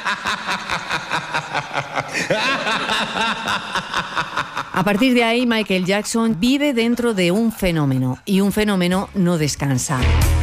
A partir de ahí, Michael Jackson vive dentro de un fenómeno, y un fenómeno no descansa.